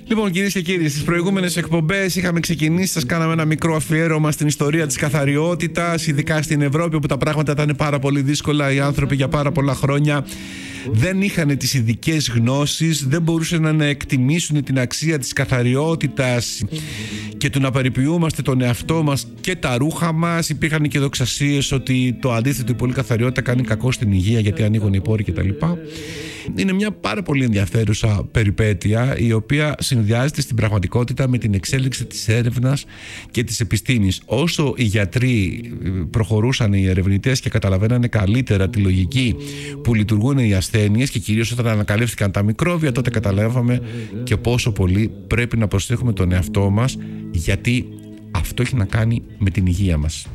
Λοιπόν, κυρίες και κύριοι, στις προηγούμενες εκπομπές είχαμε ξεκινήσει, σας κάναμε ένα μικρό αφιέρωμα στην ιστορία της καθαριότητας, ειδικά στην Ευρώπη, όπου τα πράγματα ήταν πάρα πολύ δύσκολα. Οι άνθρωποι για πάρα πολλά χρόνια δεν είχαν τις ειδικές γνώσεις, δεν μπορούσαν να εκτιμήσουν την αξία της καθαριότητας και του να περιποιούμαστε τον εαυτό μας και τα ρούχα μας. Υπήρχαν και δοξασίες ότι το αντίθετο, η πολύ καθαριότητα κάνει κακό στην υγεία γιατί ανοίγουν οι πόροι κτλ. Είναι μια πάρα πολύ ενδιαφέρουσα περιπέτεια, η οποία συνδυάζεται στην πραγματικότητα με την εξέλιξη της έρευνας και της επιστήμης. Όσο οι γιατροί προχωρούσαν, οι ερευνητές, και καταλαβαίνανε καλύτερα τη λογική που λειτουργούν οι ασθένειες, και κυρίως όταν ανακαλύφθηκαν τα μικρόβια, τότε καταλάβαμε και πόσο πολύ πρέπει να προσέχουμε τον εαυτό μας, γιατί αυτό έχει να κάνει με την υγεία μας.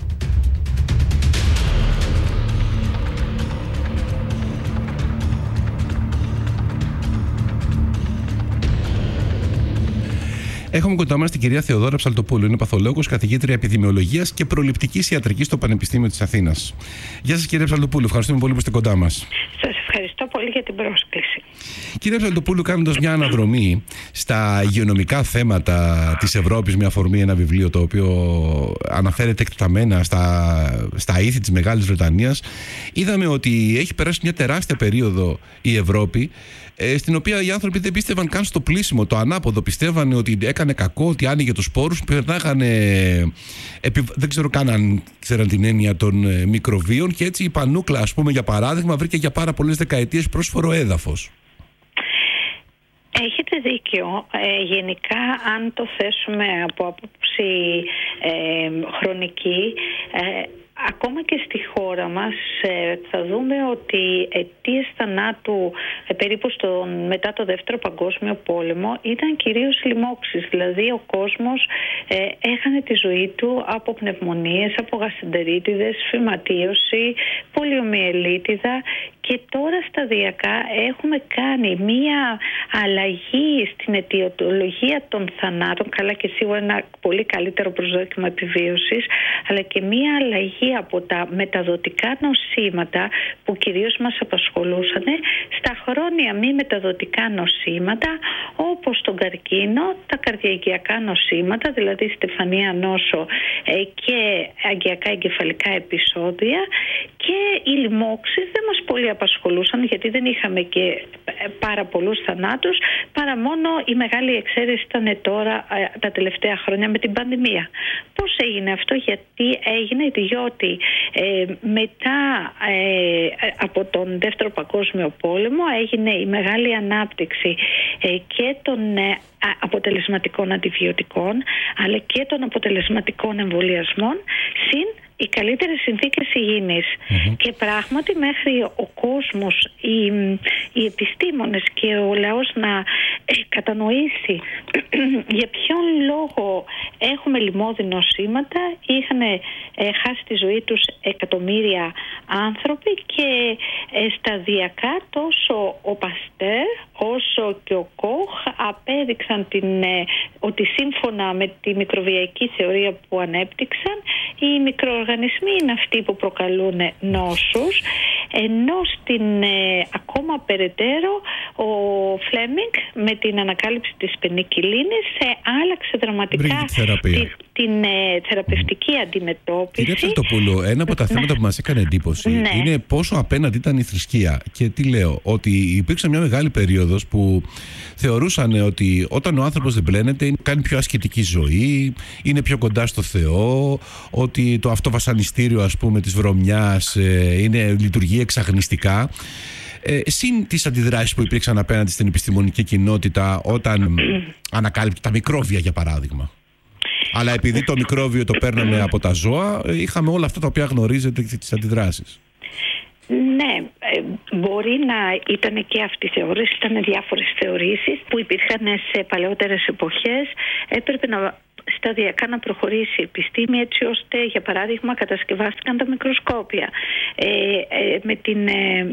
Έχουμε κοντά μας την κυρία Θεοδόρα Ψαλτοπούλου. Είναι παθολόγος, καθηγήτρια επιδημιολογίας και προληπτικής ιατρικής στο Πανεπιστήμιο της Αθήνας. Γεια σας, κυρία Ψαλτοπούλου. Ευχαριστούμε πολύ που είστε κοντά μας. Σας ευχαριστώ πολύ για την πρόσκληση. Κυρία Ψαλτοπούλου, κάνοντας μια αναδρομή στα υγειονομικά θέματα της Ευρώπης, με αφορμή ένα βιβλίο το οποίο αναφέρεται εκτεταμένα στα ήθη της Μεγάλης Βρετανίας, είδαμε ότι έχει περάσει μια τεράστια περίοδο η Ευρώπη, στην οποία οι άνθρωποι δεν πίστευαν καν στο πλήσιμο, το ανάποδο. Πιστεύανε ότι έκανε κακό, ότι άνοιγε τους σπόρους, περνάγανε, δεν ξέρω καν αν ξέραν την έννοια των μικροβίων, και έτσι η πανούκλα, ας πούμε, για παράδειγμα, βρήκε για πάρα πολλές δεκαετίες πρόσφορο έδαφος. Έχετε δίκιο. Γενικά, αν το θέσουμε από άποψη χρονική, ακόμα και στη χώρα μας θα δούμε ότι αιτίες θανάτου περίπου μετά το Δεύτερο Παγκόσμιο Πόλεμο ήταν κυρίως λοιμώξεις. Δηλαδή ο κόσμος έχανε τη ζωή του από πνευμονίες, από γαστεντερίτιδες, φυματίωση, πολιομιελίτιδα, και τώρα σταδιακά έχουμε κάνει μία αλλαγή στην αιτιολογία των θανάτων, καλά και σίγουρα ένα πολύ καλύτερο προσδόκιμο επιβίωσης, αλλά και μία αλλαγή από τα μεταδοτικά νοσήματα που κυρίως μας απασχολούσαν στα χρόνια μη μεταδοτικά νοσήματα, όπως τον καρκίνο, τα καρδιαγγειακά νοσήματα, δηλαδή στεφανία νόσο και αγκιακά εγκεφαλικά επεισόδια, και οι λοιμώξεις δεν μας πολύ απασχολούσαν, γιατί δεν είχαμε και πάρα πολλούς θανάτους, παρά μόνο η μεγάλη εξαίρεση ήταν τώρα τα τελευταία χρόνια με την πανδημία. Πώς έγινε αυτό? Γιατί έγινε? Διότι μετά από τον Δεύτερο Παγκόσμιο Πόλεμο έγινε η μεγάλη ανάπτυξη και των αποτελεσματικών αντιβιωτικών, αλλά και των αποτελεσματικών εμβολιασμών, συν οι καλύτερες συνθήκες υγιεινής. Και πράγματι μέχρι ο κόσμος, οι επιστήμονες και ο λαός να κατανοήσει για ποιον λόγο έχουμε λοιμώδη νοσήματα, είχαν χάσει τη ζωή τους εκατομμύρια άνθρωποι, και σταδιακά τόσο ο Παστέρ όσο και ο Κοχ απέδειξαν ότι σύμφωνα με τη μικροβιακή θεωρία που ανέπτυξαν, οι μικροοργανισμοί είναι αυτοί που προκαλούν νόσους, ενώ ακόμα περαιτέρω ο Φλέμινγκ με την ανακάλυψη της πενικυλίνης άλλαξε δραματικά την θεραπευτική αντιμετώπιση. Κυρία Ψαλτοπούλου, ένα από τα θέματα που μας έκανε εντύπωση είναι πόσο απέναντι ήταν η θρησκεία. Και τι λέω, ότι υπήρξε μια μεγάλη περίοδος που θεωρούσαν ότι όταν ο άνθρωπος δεν πλένεται, κάνει πιο ασκητική ζωή, είναι πιο κοντά στο Θεό, ότι το αυτό βασανιστήριο, ας πούμε, της βρωμιάς λειτουργεί εξαγνιστικά. Συν τις αντιδράσεις που υπήρξαν απέναντι στην επιστημονική κοινότητα όταν ανακάλυπτε τα μικρόβια, για παράδειγμα. Αλλά επειδή το μικρόβιο το παίρναμε από τα ζώα, είχαμε όλα αυτά τα οποία γνωρίζετε και τις αντιδράσεις. Ναι, μπορεί να ήταν και αυτή η θεώρηση, ήταν διάφορες θεωρήσεις που υπήρχαν σε παλαιότερες εποχές. Έπρεπε σταδιακά να προχωρήσει η επιστήμη, έτσι ώστε, για παράδειγμα, κατασκευάστηκαν τα μικροσκόπια. Με την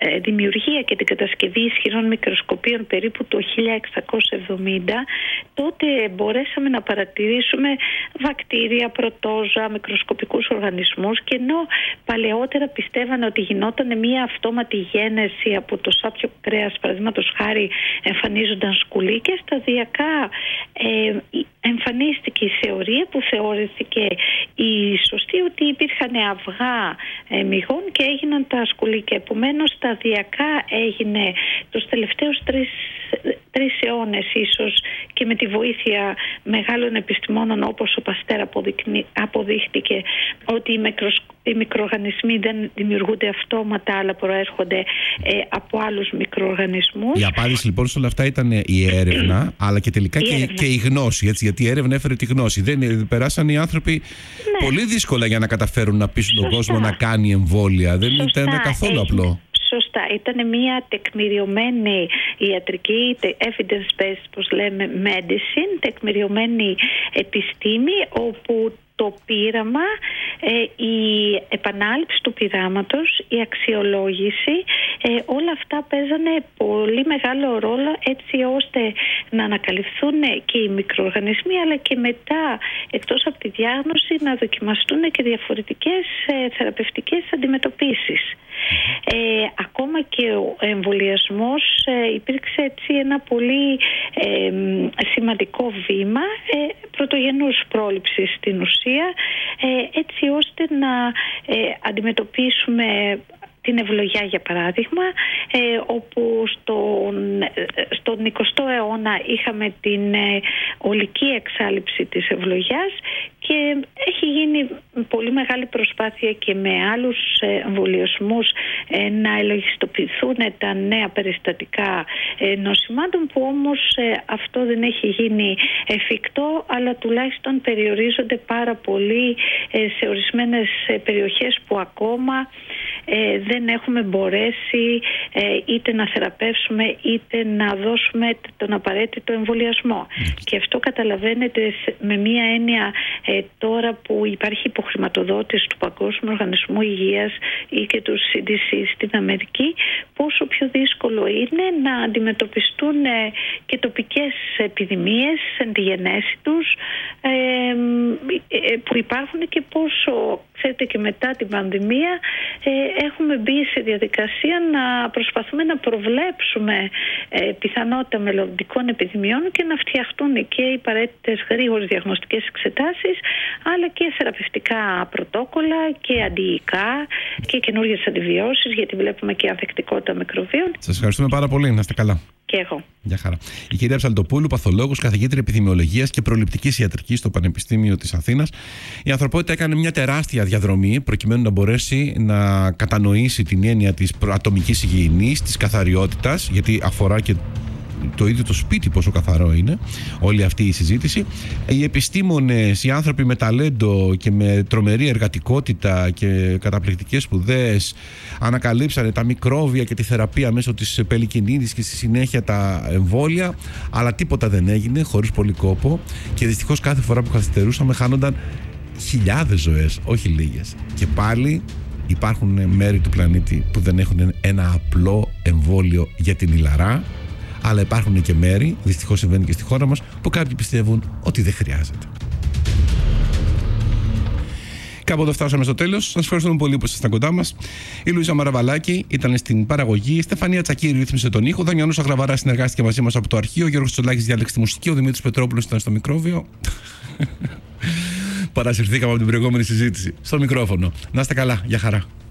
δημιουργία και την κατασκευή ισχυρών μικροσκοπίων περίπου το 1670, τότε μπορέσαμε να παρατηρήσουμε βακτήρια, πρωτόζωα, μικροσκοπικούς οργανισμούς, και ενώ παλαιότερα πιστεύανε ότι γινόταν μια αυτόματη γένεση από το σάπιο κρέας, παραδείγματος χάρη εμφανίζονταν σκουλίκες, σταδιακά εμφανίστηκε η θεωρία που θεωρήθηκε η σωστή, ότι υπήρχαν αυγά μυγών και έγιναν τα σκουλίκια. Επομένως σταδιακά έγινε τους τελευταίους τρεις αιώνες ίσως, και με τη βοήθεια μεγάλων επιστημόνων όπως ο Παστέρ αποδείχτηκε ότι οι μικροοργανισμοί δεν δημιουργούνται αυτόματα, αλλά προέρχονται από άλλους μικροοργανισμούς. Η απάντηση λοιπόν σε όλα αυτά ήταν η έρευνα, αλλά και τελικά και η γνώση, έτσι, γιατί η έρευνα έφερε τη γνώση. Δεν περάσαν οι άνθρωποι πολύ δύσκολα για να καταφέρουν να πείσουν τον κόσμο να κάνει εμβόλια. Δεν ήταν καθόλου απλό. Σωστά. Ήταν μια τεκμηριωμένη ιατρική, evidence-based, όπως λέμε, medicine, τεκμηριωμένη επιστήμη, όπου το πείραμα, η επανάληψη του πειράματος, η αξιολόγηση, όλα αυτά παίζανε πολύ μεγάλο ρόλο, έτσι ώστε να ανακαλυφθούν και οι μικροοργανισμοί, αλλά και μετά, εκτός από τη διάγνωση, να δοκιμαστούν και διαφορετικές θεραπευτικές αντιμετωπίσεις. Ακόμα και ο εμβολιασμός υπήρξε έτσι ένα πολύ σημαντικό βήμα πρωτογενούς πρόληψης στην ουσία, έτσι ώστε να αντιμετωπίσουμε την ευλογιά, για παράδειγμα, όπου στον 20ο αιώνα είχαμε την ολική εξάλειψη της ευλογιάς, και έχει γίνει πολύ μεγάλη προσπάθεια και με άλλους εμβολιασμούς να ελεγχιστοποιηθούν τα νέα περιστατικά νοσημάτων, που όμως αυτό δεν έχει γίνει εφικτό, αλλά τουλάχιστον περιορίζονται πάρα πολύ σε ορισμένες περιοχές που ακόμα δεν έχουμε μπορέσει είτε να θεραπεύσουμε είτε να δώσουμε τον απαραίτητο εμβολιασμό. Και αυτό καταλαβαίνετε με μία έννοια τώρα που υπάρχει υποχρηματοδότηση του Παγκόσμιου Οργανισμού Υγείας ή και του CDC στην Αμερική, πόσο πιο δύσκολο είναι να αντιμετωπιστούν και τοπικές επιδημίες εν τη γενέση τους που υπάρχουν, και πόσο, ξέρετε, και μετά την πανδημία έχουμε μπει σε διαδικασία να προσπαθούμε να προβλέψουμε πιθανότητα μελλοντικών επιδημιών και να φτιαχτούν και οι απαραίτητες γρήγορες διαγνωστικές εξετάσεις, αλλά και θεραπευτικά πρωτόκολλα και αντιϊκά και καινούργιες αντιβιώσεις, γιατί βλέπουμε και ανθεκτικότητα μικροβίων. Σας ευχαριστούμε πάρα πολύ. Να είστε καλά. Και εγώ. Γεια χαρά. Η κυρία Ψαλτοπούλου, παθολόγος, καθηγήτρια επιδημιολογίας και προληπτικής ιατρικής στο Πανεπιστήμιο της Αθήνας. Η ανθρωπότητα έκανε μια τεράστια διαδρομή προκειμένου να μπορέσει να κατανοήσει την έννοια της ατομικής υγιεινής, της καθαριότητας, γιατί αφορά και το ίδιο το σπίτι πόσο καθαρό είναι όλη αυτή η συζήτηση. Οι επιστήμονες, οι άνθρωποι με ταλέντο και με τρομερή εργατικότητα και καταπληκτικές σπουδές ανακαλύψανε τα μικρόβια και τη θεραπεία μέσω της πελικινίδης και στη συνέχεια τα εμβόλια, αλλά τίποτα δεν έγινε χωρίς πολύ κόπο, και δυστυχώς κάθε φορά που καθυστερούσαμε χάνονταν χιλιάδες ζωές, όχι λίγες. Και πάλι υπάρχουν μέρη του πλανήτη που δεν έχουν ένα απλό εμβόλιο για την ηλαρά, αλλά υπάρχουν και μέρη, δυστυχώς συμβαίνει και στη χώρα μας, που κάποιοι πιστεύουν ότι δεν χρειάζεται. Κάπου εδώ φτάσαμε στο τέλος. Σας ευχαριστούμε πολύ που ήσασταν κοντά μας. Η Λουίζα Μαραβαλάκη ήταν στην παραγωγή. Η Στεφανία Τσακίρη ρύθμισε τον ήχο. Ο Δανιανός Αγραβαράς συνεργάστηκε μαζί μας από το αρχείο. Ο Γιώργος Τσολάκης διάλεξε τη μουσική. Ο Δημήτρης Πετρόπουλος ήταν στο μικρόβιο. Παρασυρθήκαμε από την προηγούμενη συζήτηση. Στο μικρόφωνο. Να είστε καλά. Γεια χαρά.